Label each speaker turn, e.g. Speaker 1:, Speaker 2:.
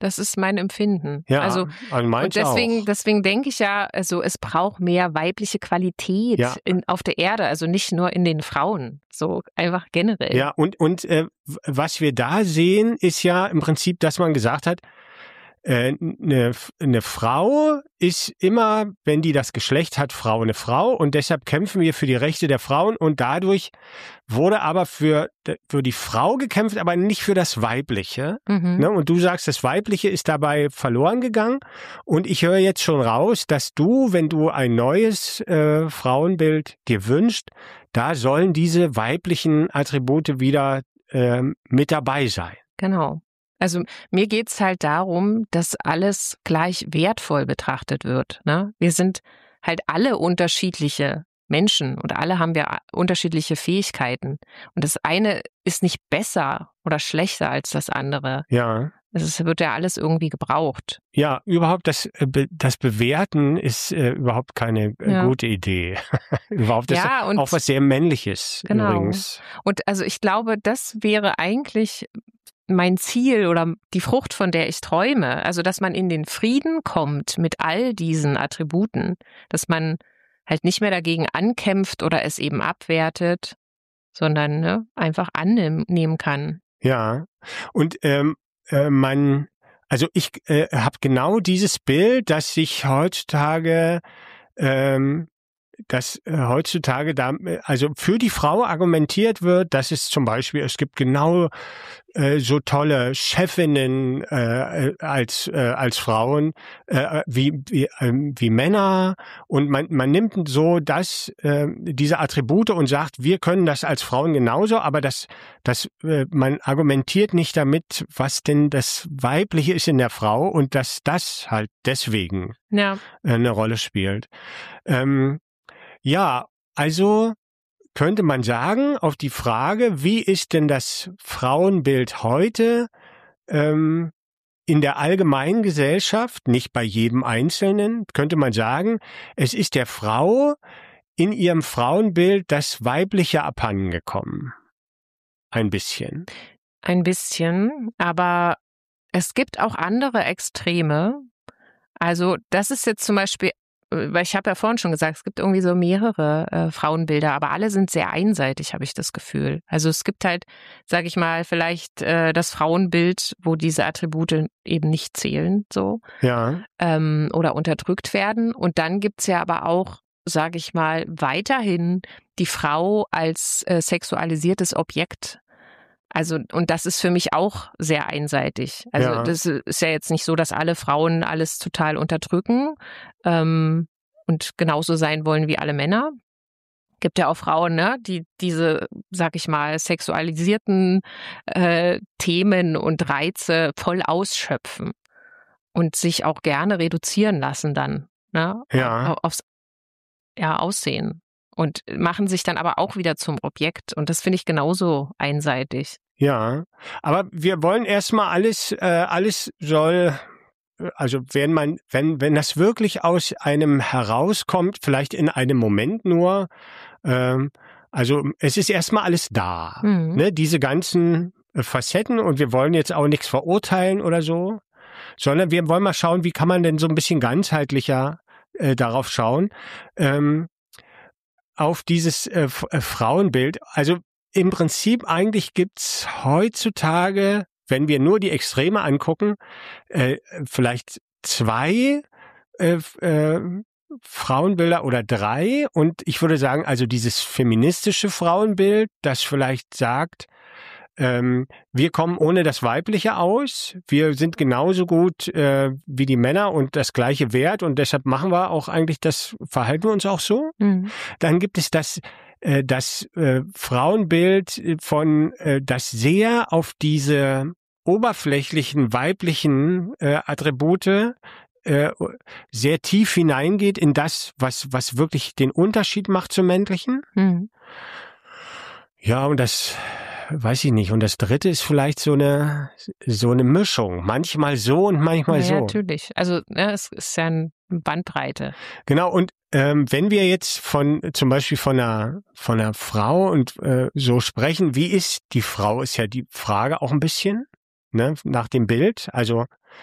Speaker 1: das ist mein Empfinden.
Speaker 2: Ja,
Speaker 1: also
Speaker 2: meins
Speaker 1: und deswegen
Speaker 2: auch.
Speaker 1: denke ich ja, also es braucht mehr weibliche Qualität
Speaker 2: Ja.
Speaker 1: auf der Erde, also nicht nur in den Frauen, so einfach generell.
Speaker 2: Ja, und was wir da sehen, ist ja im Prinzip, dass man gesagt hat, eine Frau ist immer, wenn die das Geschlecht hat, eine Frau, und deshalb kämpfen wir für die Rechte der Frauen, und dadurch wurde aber für die Frau gekämpft, aber nicht für das Weibliche. Ne? Und du sagst, das Weibliche ist dabei verloren gegangen, und ich höre jetzt schon raus, dass du, wenn du ein neues Frauenbild dir wünschst, da sollen diese weiblichen Attribute wieder mit dabei sein.
Speaker 1: Genau. Also mir geht's halt darum, dass alles gleich wertvoll betrachtet wird. Ne? Wir sind halt alle unterschiedliche Menschen und alle haben wir unterschiedliche Fähigkeiten. Und das eine ist nicht besser oder schlechter als das andere.
Speaker 2: Ja.
Speaker 1: Es wird ja alles irgendwie gebraucht.
Speaker 2: Ja, überhaupt das Bewerten ist überhaupt keine gute Idee. Überhaupt ist auch was sehr Männliches übrigens.
Speaker 1: Und also ich glaube, das wäre eigentlich mein Ziel oder die Frucht, von der ich träume. Also, dass man in den Frieden kommt mit all diesen Attributen, dass man halt nicht mehr dagegen ankämpft oder es eben abwertet, sondern einfach annehmen kann.
Speaker 2: Ja, und also ich habe genau dieses Bild, dass sich heutzutage also für die Frau argumentiert wird, dass es zum Beispiel, es gibt genau so tolle Chefinnen als Frauen wie Männer, und man nimmt so diese Attribute und sagt, wir können das als Frauen genauso, aber man argumentiert nicht damit, was denn das Weibliche ist in der Frau, und dass das halt deswegen eine Rolle spielt. Ja, also könnte man sagen, auf die Frage, wie ist denn das Frauenbild heute in der allgemeinen Gesellschaft, nicht bei jedem Einzelnen, könnte man sagen, es ist der Frau in ihrem Frauenbild das Weibliche abhandengekommen. Ein bisschen.
Speaker 1: Ein bisschen, aber es gibt auch andere Extreme. Also das ist jetzt zum Beispiel, weil ich habe ja vorhin schon gesagt, es gibt irgendwie so mehrere Frauenbilder, aber alle sind sehr einseitig, habe ich das Gefühl. Also es gibt halt, sage ich mal, vielleicht das Frauenbild, wo diese Attribute eben nicht zählen, so.
Speaker 2: Ja.
Speaker 1: Oder unterdrückt werden. Und dann gibt's ja aber auch, sage ich mal, weiterhin die Frau als sexualisiertes Objekt. Also, und das ist für mich auch sehr einseitig. Also, das ist ja jetzt nicht so, dass alle Frauen alles total unterdrücken und genauso sein wollen wie alle Männer. Gibt ja auch Frauen, ne, die diese, sag ich mal, sexualisierten Themen und Reize voll ausschöpfen und sich auch gerne reduzieren lassen dann, ne, aufs Aussehen. Und machen sich dann aber auch wieder zum Objekt. Und das finde ich genauso einseitig.
Speaker 2: Ja, aber wir wollen erstmal alles soll, also wenn das wirklich aus einem herauskommt, vielleicht in einem Moment nur, also es ist erstmal alles da, ne, diese ganzen Facetten, und wir wollen jetzt auch nichts verurteilen oder so, sondern wir wollen mal schauen, wie kann man denn so ein bisschen ganzheitlicher darauf schauen, auf dieses Frauenbild. Also im Prinzip eigentlich gibt's heutzutage, wenn wir nur die Extreme angucken, vielleicht 2 Frauenbilder oder 3. Und ich würde sagen, also dieses feministische Frauenbild, das vielleicht sagt, wir kommen ohne das Weibliche aus, wir sind genauso gut wie die Männer und das gleiche Wert, und deshalb machen wir auch eigentlich verhalten wir uns auch so. Dann gibt es das Frauenbild das sehr auf diese oberflächlichen weiblichen Attribute sehr tief hineingeht in das, was wirklich den Unterschied macht zum Männlichen. Ja, und das weiß ich nicht. Und das dritte ist vielleicht so eine Mischung. Manchmal so und manchmal so.
Speaker 1: Ja, natürlich. Also es ist ja eine Bandbreite.
Speaker 2: Genau. Und wenn wir jetzt zum Beispiel von einer Frau und so sprechen, wie ist die Frau, ist ja die Frage auch ein bisschen, ne, nach dem Bild. Also